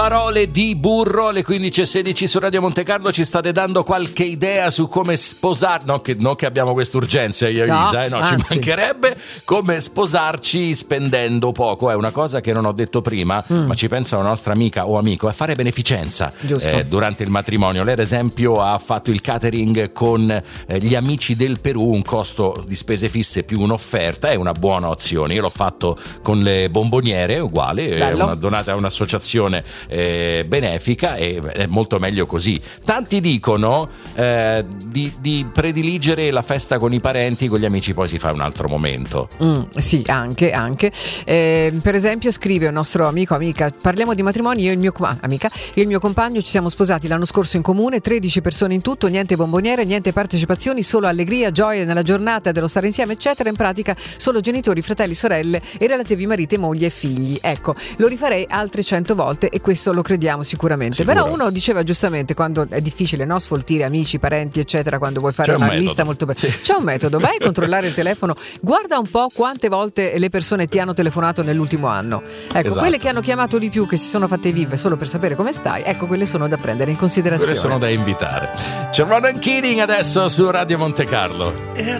Parole di burro alle 15:16 su Radio Monte Carlo. Ci state dando qualche idea su come sposare? Non che abbiamo quest'urgenza, io e Isa, no, ci mancherebbe. Come sposarci spendendo poco. È una cosa che non ho detto prima, ma ci pensa una nostra amica o amico a fare beneficenza durante il matrimonio. Lei ad esempio ha fatto il catering con gli amici del Perù, un costo di spese fisse più un'offerta, è una buona opzione. Io l'ho fatto con le bomboniere, uguale, una donata a un'associazione benefica, e è molto meglio così. Tanti dicono di prediligere la festa con i parenti, con gli amici poi si fa un altro momento. Sì, anche per esempio scrive un nostro amico, amica, parliamo di matrimoni, io e il mio compagno ci siamo sposati l'anno scorso in comune, 13 persone in tutto, niente bomboniere, niente partecipazioni, solo allegria, gioia nella giornata dello stare insieme eccetera, in pratica solo genitori, fratelli, sorelle e relativi mariti, moglie e figli. Ecco, lo rifarei altre 100 volte e questo lo crediamo sicuramente. Sicuro. Però uno diceva giustamente, quando è difficile, no, sfoltire amici, parenti eccetera, quando vuoi fare una lista molto c'è un metodo, vai a controllare il telefono, guarda un po' quante volte le persone ti hanno telefonato nell'ultimo anno, ecco, quelle che hanno chiamato di più, che si sono fatte vive solo per sapere come stai, ecco, quelle sono da prendere in considerazione, quelle sono da invitare. C'è Ronan Keating adesso su Radio Monte Carlo.